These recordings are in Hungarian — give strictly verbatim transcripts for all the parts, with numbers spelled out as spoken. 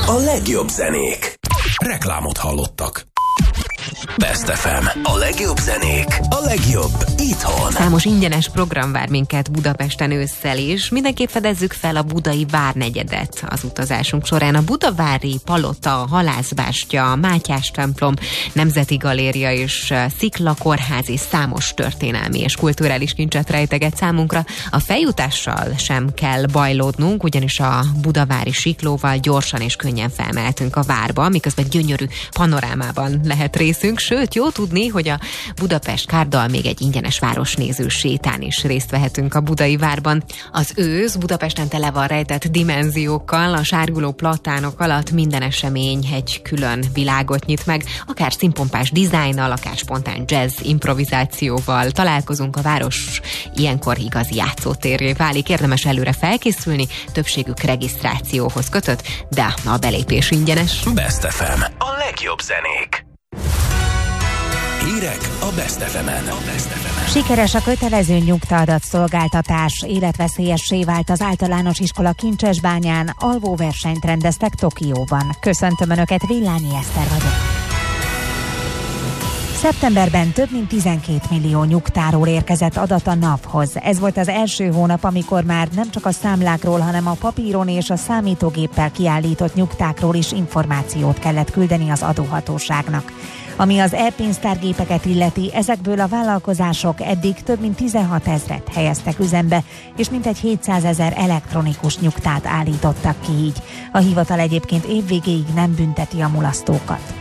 A legjobb zenék. Reklámot hallottak. Best ef em. A legjobb zenék. A legjobb itthon. Számos ingyenes program vár minket Budapesten ősszel is. Mindenképp fedezzük fel a budai várnegyedet az utazásunk során. A Budavári Palota, a Halászbástya, a Mátyás templom, Nemzeti Galéria és Sziklakórház és számos történelmi és kulturális kincset rejteget számunkra. A feljutással sem kell bajlódnunk, ugyanis a budavári siklóval gyorsan és könnyen felmehetünk a várba, miközben gyönyörű panorámában lehet részünk. Sőt, jó tudni, hogy a Budapest kárdal még egy ingyenes városnéző sétán is részt vehetünk a budai várban. Az ősz Budapesten tele van rejtett dimenziókkal, a sárguló platánok alatt minden esemény egy külön világot nyit meg, akár színpompás dizájnnal, akár spontán jazz improvizációval találkozunk, a város ilyenkor igazi játszótérré válik, érdemes előre felkészülni, többségük regisztrációhoz kötött, de a belépés ingyenes. Best ef em. A legjobb zenék. Hírek a Best ef emen. Sikeres a kötelező nyugtaadatszolgáltatás. Életveszélyessé vált az általános iskola Kincsesbányán. Alvóversenyt rendeztek Tokióban. Köszöntöm Önöket, Villányi Eszter vagyok. Szeptemberben több mint tizenkét millió nyugtáról érkezett adat a NAV-hoz. Ez volt az első hónap, amikor már nem csak a számlákról, hanem a papíron és a számítógéppel kiállított nyugtákról is információt kellett küldeni az adóhatóságnak. Ami az e-pénztárgépeket illeti, ezekből a vállalkozások eddig több mint tizenhat ezret helyeztek üzembe, és mintegy hétszázezer elektronikus nyugtát állítottak ki így. A hivatal egyébként évvégéig nem bünteti a mulasztókat.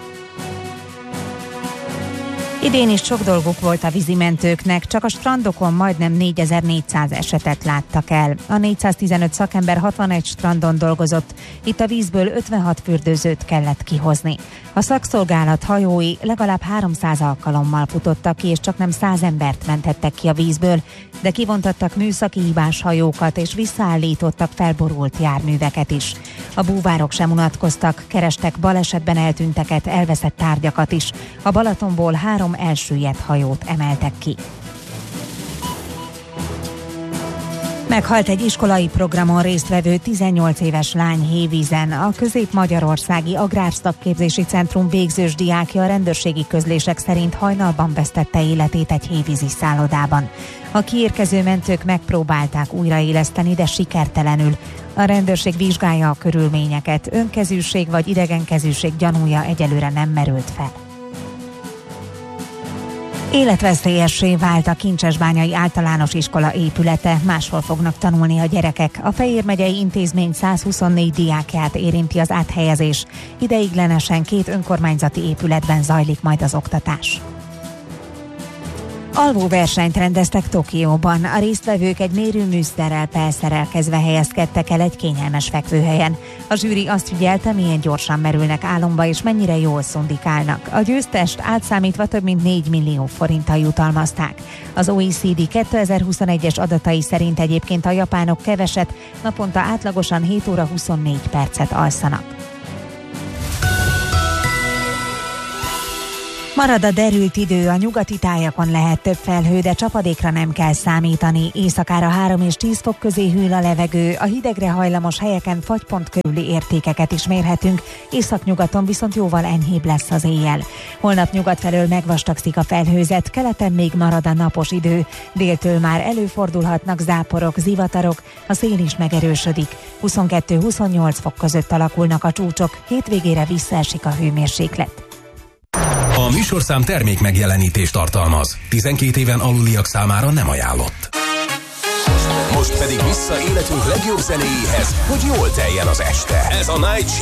Idén is sok dolguk volt a vízimentőknek, csak a strandokon majdnem négyezer-négyszáz esetet láttak el. A négyszáztizenöt szakember hatvanegy strandon dolgozott, itt a vízből ötvenhat fürdőzőt kellett kihozni. A szakszolgálat hajói legalább háromszáz alkalommal futottak ki, és csak nem száz embert menthettek ki a vízből, de kivontattak műszaki hibás hajókat, és visszaállítottak felborult járműveket is. A búvárok sem unatkoztak, kerestek balesetben eltűnteket, elveszett tárgyakat is. A Balatonból három elsüllyedt hajót emeltek ki. Meghalt egy iskolai programon résztvevő tizennyolc éves lány Hévízen. A Közép-Magyarországi Agrárszakképzési Centrum végzős diákja a rendőrségi közlések szerint hajnalban vesztette életét egy hévízi szállodában. A kiérkező mentők megpróbálták újraéleszteni, de sikertelenül. A rendőrség vizsgálja a körülményeket, önkezűség vagy idegenkezűség gyanúja egyelőre nem merült fel. Életveszélyessé vált a Kincsesbányai Általános Iskola épülete, máshol fognak tanulni a gyerekek. A Fejér megyei intézmény százhuszonnégy diákját érinti az áthelyezés. Ideiglenesen két önkormányzati épületben zajlik majd az oktatás. Alvóversenyt rendeztek Tokióban. A résztvevők egy mérőműszerrel felszerelkezve helyezkedtek el egy kényelmes fekvőhelyen. A zsűri azt figyelte, milyen gyorsan merülnek álomba és mennyire jól szundikálnak. A győztest átszámítva több mint négy millió forinttal jutalmazták. Az o e cé dé kétezer-huszonegyes adatai szerint egyébként a japánok keveset, naponta átlagosan hét óra huszonnégy percet alszanak. Marad a derült idő, a nyugati tájakon lehet több felhő, de csapadékra nem kell számítani. Éjszakára három és tíz fok közé hűl a levegő, a hidegre hajlamos helyeken fagypont körüli értékeket is mérhetünk, északnyugaton viszont jóval enyhébb lesz az éjjel. Holnap nyugat felől megvastagszik a felhőzet, keleten még marad a napos idő, déltől már előfordulhatnak záporok, zivatarok, a szél is megerősödik. huszonkettő-huszonnyolc fok között alakulnak a csúcsok, hétvégére visszaesik a hőmérséklet. A műsorszám termék megjelenítést tartalmaz. tizenkét éven aluliak számára nem ajánlott. Most pedig vissza életünk legjobb zenéjéhez, hogy jól teljen az este. Ez a Night